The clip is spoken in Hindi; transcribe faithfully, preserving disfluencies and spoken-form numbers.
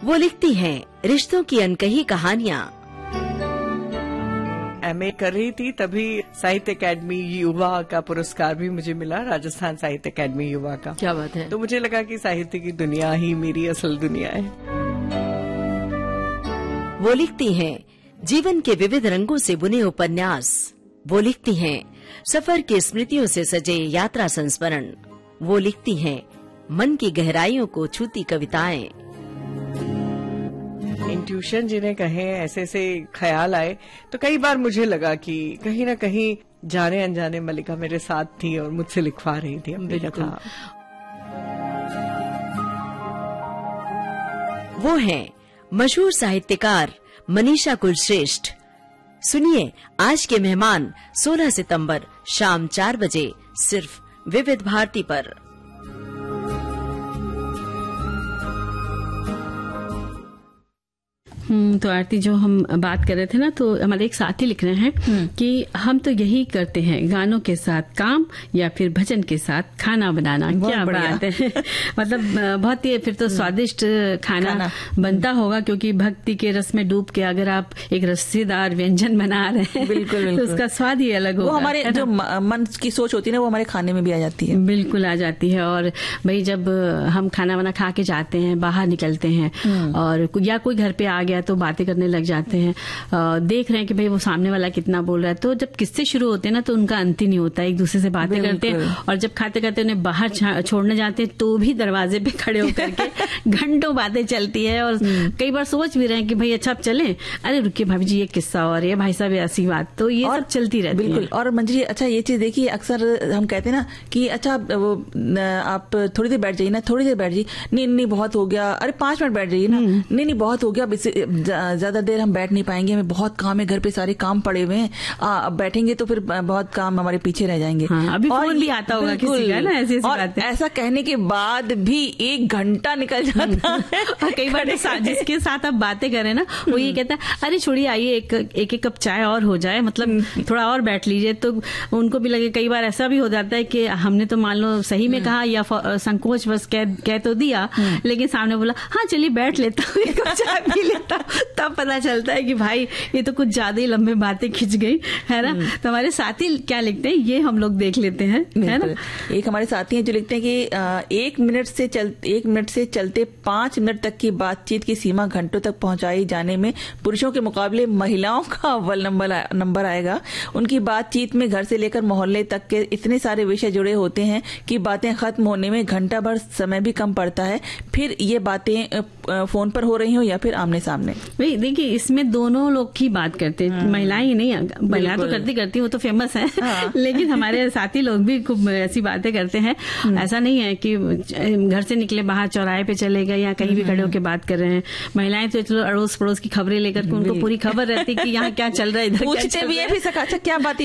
वो लिखती हैं रिश्तों की अनकही कहानियाँ। एमए कर रही थी तभी साहित्य अकेडमी युवा का पुरस्कार भी मुझे मिला, राजस्थान साहित्य अकेडमी युवा का। क्या बात है। तो मुझे लगा कि साहित्य की दुनिया ही मेरी असल दुनिया है। वो लिखती हैं जीवन के विविध रंगों से बुने उपन्यास। वो लिखती हैं सफर की स्मृतियों से सजे यात्रा संस्मरण। वो लिखती हैं मन की गहराइयों को छूती कविताएं। इंट्यूशन जिन्हें कहें, ऐसे ऐसे ख्याल आए तो कई बार मुझे लगा कि कहीं ना कहीं जाने अनजाने मल्लिका मेरे साथ थी और मुझसे लिखवा रही थी अपनी कथा। वो हैं मशहूर साहित्यकार मनीषा कुलश्रेष्ठ। सुनिए आज के मेहमान सोलह सितंबर शाम चार बजे सिर्फ विविध भारती पर। हम्म तो आरती, जो हम बात कर रहे थे ना, तो हमारे एक साथी लिख रहे हैं कि हम तो यही करते हैं, गानों के साथ काम या फिर भजन के साथ खाना बनाना। क्या बात है। मतलब बहुत ही फिर तो स्वादिष्ट खाना, खाना बनता होगा, क्योंकि भक्ति के रस में डूब के अगर आप एक रस्सेदार व्यंजन बना रहे हैं, बिल्कुल, बिल्कुल। तो उसका स्वाद ही अलग होगा। वो हमारे जो मन की सोच होती है ना, वो हमारे खाने में भी आ जाती है। बिल्कुल आ जाती है। और भाई जब हम खाना वाना खा के जाते हैं, बाहर निकलते हैं और या कोई घर पे आ गया तो बातें करने लग जाते हैं, आ, देख रहे हैं कि भाई वो सामने वाला कितना बोल रहा है, तो जब किस्से शुरू होते हैं ना तो उनका अंत ही नहीं होता, एक दूसरे से बातें करते हैं। और जब खाते खाते उन्हें बाहर छोड़ने जाते हैं तो भी दरवाजे पे खड़े होकर के घंटों बातें चलती है। और कई बार सोच भी रहे हैं कि भाई अच्छा आप चलें, अरे रुकिए भाभी जी ये किस्सा और ये भाई साहब ऐसी बात, तो ये सब चलती रहती है। बिल्कुल। और मंजरी, अच्छा ये चीज देखिए, अक्सर हम कहते हैं ना कि अच्छा वो आप थोड़ी देर बैठ जाइए ना, थोड़ी देर बैठ जाइए, नहीं नहीं बहुत हो गया, अरे पांच मिनट बैठ जाइए ना, नहीं नहीं बहुत हो गया, ज्यादा देर हम बैठ नहीं पाएंगे, हमें बहुत काम है, घर पे सारे काम पड़े हुए हैं, अब बैठेंगे तो फिर बहुत काम हमारे पीछे रह जाएंगे। हाँ, अभी फोन भी आता होगा किसी का ना, ऐसी ऐसी बातें। ऐसा कहने के बाद भी एक घंटा निकल जाता है। और कई बार जिसके साथ आप बातें करें ना, वो ये कहता है अरे छोड़िए आइए एक एक एक कप चाय और हो जाए, मतलब थोड़ा और बैठ लीजिए, तो उनको भी लगे। कई बार ऐसा भी हो जाता है कि हमने तो मान लो सही में कहा या संकोच बस कह, कह तो दिया, लेकिन सामने बोला हाँ चलिए बैठ लेता हूँ, एक कप चाय पी लेता हूँ, तब पता चलता है कि भाई ये तो कुछ ज्यादा ही लंबे बातें खिंच गई, है ना। तो हमारे साथी क्या लिखते हैं ये हम लोग देख लेते हैं, है ना। एक हमारे साथी हैं जो लिखते हैं कि एक मिनट से चल एक मिनट से चलते पांच मिनट तक की बातचीत की सीमा घंटों तक पहुंचाई जाने में पुरुषों के मुकाबले महिलाओं का अव्वल नंबर नंबर आएगा। उनकी बातचीत में घर से लेकर मोहल्ले तक के इतने सारे विषय जुड़े होते हैं कि बातें खत्म होने में घंटा भर समय भी कम पड़ता है, फिर ये बातें फोन पर हो रही हो या फिर आमने सामने। भाई देखिए इसमें दोनों लोग की बात करते हैं, महिलाएं ही नहीं, महिलाएं तो करती करती वो तो फेमस है। हाँ। लेकिन हमारे साथी लोग भी खूब ऐसी बातें करते हैं। ऐसा नहीं है कि घर से निकले बाहर चौराहे पे चले गए या कहीं भी खड़े होकर बात कर रहे हैं। महिलाएं तो चलो अड़ोस पड़ोस की खबरें लेकर के उनको पूरी खबर रहती है कि यहाँ क्या चल रहा है, इधर पूछते भी है, फिर अच्छा क्या बात